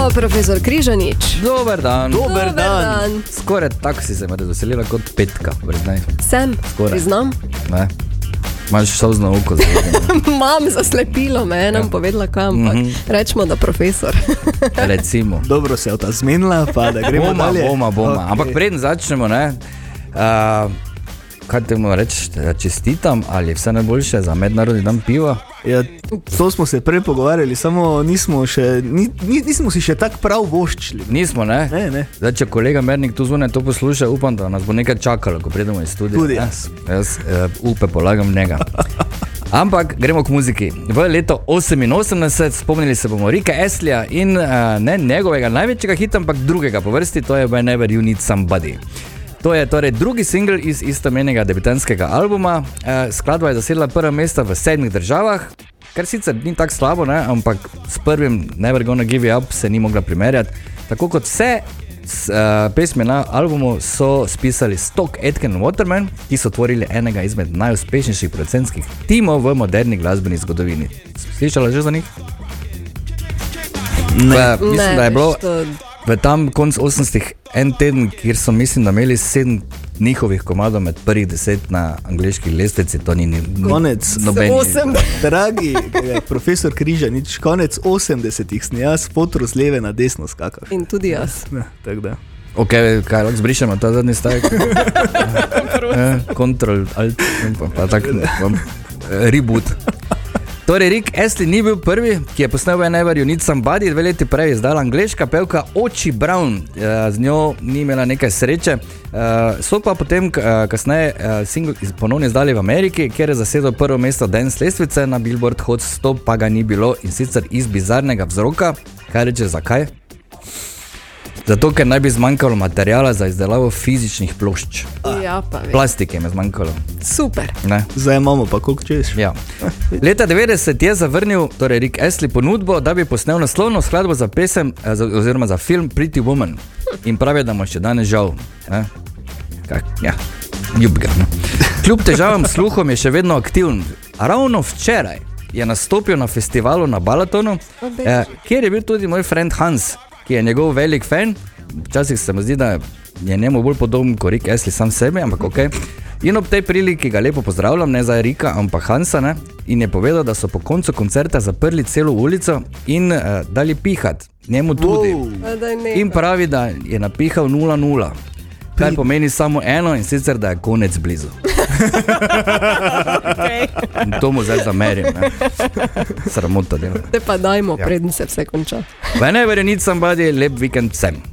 profesor Križanič. Dober dan. Dober dan. Skoraj tako si se me razveselila kot petka, priznaj. Sem, Skoraj. priznam. Ne? Imaš solzno oko zdaj. Mam zaslepilo me, nam povedala kam, ampak rečemo, da profesor. Recimo. Dobro se je ta zmenila, pa da gremo dalje. Boma. Okay. Ampak preden začnemo, ne, kaj te mu reči, čestitam, ali vse najboljše za mednarodni dan piva? Ja, to smo se prej pogovarjali, samo nismo si še tak prav voščili. Nismo, ne? Ne. Zdaj, če kolega Mernik tu zvone to posluša, upam, da nas bo nekaj čakalo, ko pridemo iz studija. Tudi jaz. Jaz upe polagam njega. Ampak gremo k muziki. V leto 88 spomnili se bomo Ricka Astleyja in ne njegovega največjega hita, ampak drugega po vrsti, to je Whenever You Need Somebody. To je torej drugi singl iz istoimenega debitanskega albuma. Skladba je zasedla prva mesta v 7 državah, kar sicer ni tako slabo, ne? Ampak s prvim Never Gonna Give You Up se ni mogla primerjati. Tako kot vse pesmi na albumu so spisali Stock Aitken Waterman, ki so tvorili enega izmed najuspešnejših producentskih timov v moderni glasbeni zgodovini. Slišala že za njih? Mislim, da je bilo v tam konc 80-ih en teden, kjer so mislim, da imeli 7 njihovih komadov med prvih 10 na angleški lestvici, to ni konec nobeni. Dragi profesor Križanič, konec 80-ih sem jaz fotro z leve na desno skakal. In tudi jaz. Ja, tako da. Ok, kaj lahko zbrišemo ta zadnji stavek? Control, alt, pa tak, reboot. Torej, Rick Astley ni bil prvi, ki je posnel Whenever You Need Somebody, 2 leti prej izdala angleška pevka Ochi Brown. Z njo ni imela nekaj sreče. So pa potem kasneje single ponovno izdali v Ameriki, kjer je zasedel prvo mesto dance lestvice na Billboard Hot 100, pa ga ni bilo in sicer iz bizarnega vzroka. Kaj reče, zakaj? Zato, ker naj bi zmanjkalo materijala za izdelavo fizičnih plošč. Ja, pa vem. Plastike je zmanjkalo. Super. Ne? Zdaj imamo pa koliko češ. Ja. Leta 90 je zavrnil torej Rick Astley ponudbo, da bi posnel naslovno skladbo za pesem oziroma za film Pretty Woman. In pravi, da mu še danes žal. Ne? Ja, ljub ga. No. Kljub težavam s sluhom je še vedno aktiven. A ravno včeraj je nastopil na festivalu na Balatonu, kjer je bil tudi moj friend Hans, ki je njegov velik fan. Včasih se mi zdi, da je njemu bolj podoben kot Rick Astley sam sebi, ampak ok. In ob tej priliki ga lepo pozdravljam, ne za Ricka, ampak Hansa, ne? In je povedal, da so po koncu koncerta zaprli celo ulico in dali pihat. Njemu tudi. In pravi, da je napihal 0-0. Kar pomeni samo eno in sicer, da je konec blizu. Okay. In to mu zdaj zamerim. Sramota dela. Te pa dajmo, preden se vse konča. Whenever You Need Somebody, lep vikend vsem.